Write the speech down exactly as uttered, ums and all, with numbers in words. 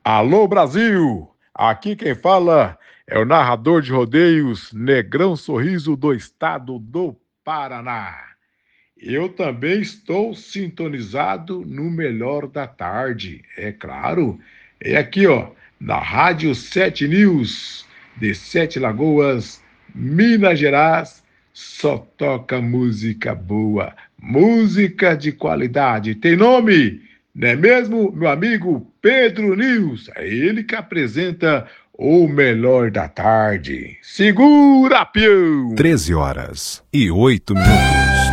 Alô Brasil! Aqui quem fala é o narrador de rodeios Negrão Sorriso do estado do Paraná. Eu também estou sintonizado no melhor da tarde, é claro. É aqui, ó, na Rádio Sete News, de Sete Lagoas, Minas Gerais. Só toca música boa, música de qualidade. Tem nome, não é mesmo, meu amigo Pedro News? É ele que apresenta o melhor da tarde. Segura, peão! treze horas e oito minutos.